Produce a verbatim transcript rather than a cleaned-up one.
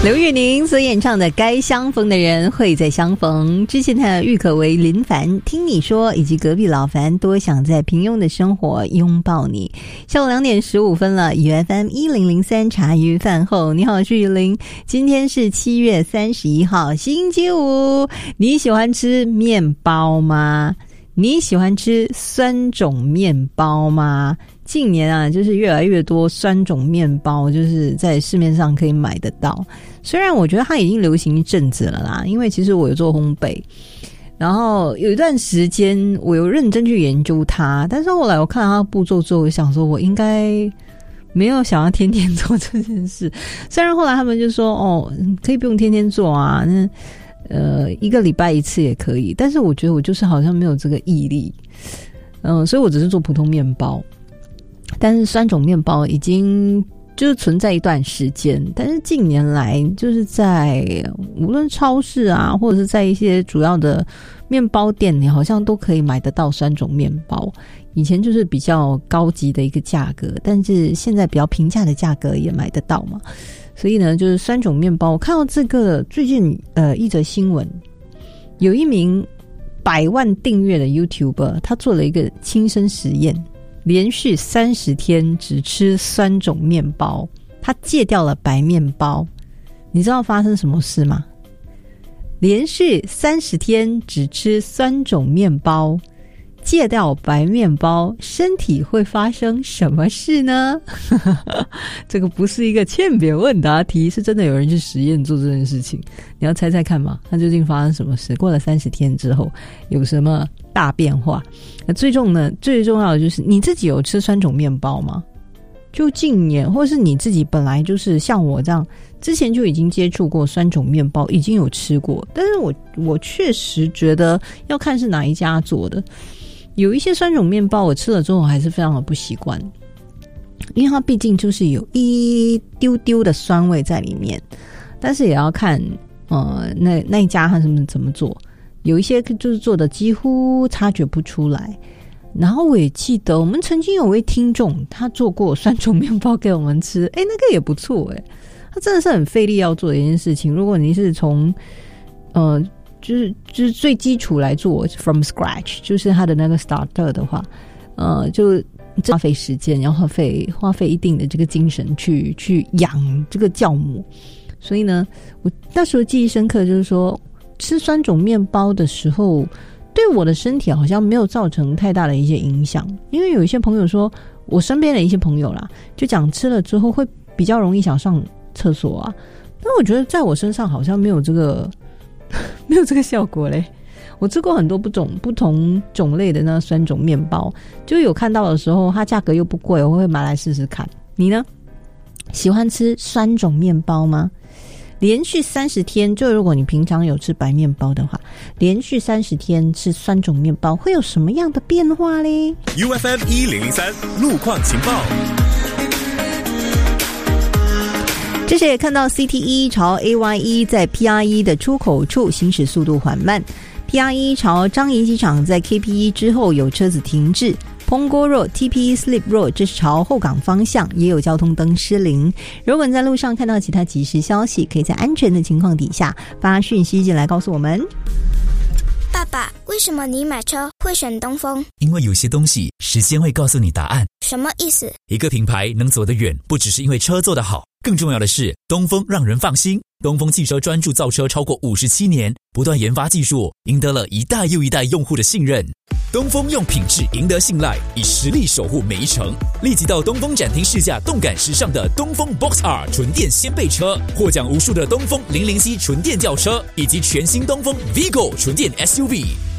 刘玉宁所演唱的《该相逢的人会再相逢》，之前的郁可唯、林凡听你说，以及隔壁老樊多想在平庸的生活拥抱你。下午两点十五分了， U F M 一零零三茶余饭后，你好，我是玉玲。今天是七月三十一号星期五。你喜欢吃面包吗？你喜欢吃酸种面包吗？近年啊，就是越来越多酸种面包就是在市面上可以买得到。虽然我觉得它已经流行一阵子了啦，因为其实我有做烘焙，然后有一段时间我有认真去研究它，但是后来我看到它步骤之后，我想说我应该没有想要天天做这件事。虽然后来他们就说哦，可以不用天天做啊，那呃一个礼拜一次也可以，但是我觉得我就是好像没有这个毅力，嗯、呃，所以我只是做普通面包。但是酸种面包已经就是存在一段时间，但是近年来就是在无论超市啊，或者是在一些主要的面包店，你好像都可以买得到酸种面包。以前就是比较高级的一个价格，但是现在比较平价的价格也买得到嘛。所以呢，就是酸种面包。我看到这个最近呃一则新闻，有一名百万订阅的 YouTuber， 他做了一个亲身实验。连续三十天只吃酸种面包，他戒掉了白面包。你知道发生什么事吗？连续三十天只吃酸种面包，戒掉白面包，身体会发生什么事呢？这个不是一个欠扁问答题，是真的有人去实验做这件事情。你要猜猜看嘛，他究竟发生什么事？过了三十天之后有什么大变化？那最重呢，最重要的就是你自己有吃酸种面包吗？就近年，或是你自己本来就是像我这样，之前就已经接触过酸种面包，已经有吃过，但是我我确实觉得要看是哪一家做的。有一些酸种面包我吃了之后还是非常的不习惯，因为它毕竟就是有一丢丢的酸味在里面，但是也要看呃那那一家它是怎么做，有一些就是做的几乎察觉不出来。然后我也记得我们曾经有位听众他做过酸种面包给我们吃，诶那个也不错诶，他真的是很费力要做的一件事情。如果你是从呃就是就是最基础来做 from scratch， 就是它的那个 starter 的话，呃，就花费时间，然后花费花费一定的这个精神去去养这个酵母。所以呢，我那时候记忆深刻，就是说吃酸种面包的时候，对我的身体好像没有造成太大的一些影响。因为有一些朋友说，我身边的一些朋友啦，就讲吃了之后会比较容易想上厕所啊。但我觉得在我身上好像没有这个。没有这个效果嘞。我吃过很多不种不同种类的那酸种面包，就有看到的时候它价格又不贵，我会买来试试看。你呢？喜欢吃酸种面包吗？连续三十天，就如果你平常有吃白面包的话，连续三十天吃酸种面包会有什么样的变化嘞？ U F M 一零零三路况情报。 这时也看到 C T 一 朝 A Y 一 在 P R 一 的出口处行驶速度缓慢， P R 一 朝樟宜机场在 K P 一 之后有车子停滞，蓬锅 Road T P 一 Slip Road 这是朝后港方向也有交通灯失灵。如果你在路上看到其他即时消息，可以在安全的情况底下发讯息进来告诉我们。 爸爸，为什么你买车会选东风？ 因为有些东西时间会告诉你答案。 什么意思？ 一个品牌能走得远，不只是因为车做得好，更重要的是东风让人放心。东风汽车专注造车超过五十七年，不断研发技术，赢得了一代又一代用户的信任。东风用品质赢得信赖，以实力守护每一程。立即到东风展厅试驾动感时尚的东风 Box R 纯电掀背车，获奖无数的东风零零七纯电轿车，以及全新东风 Vigo 纯电 S U V。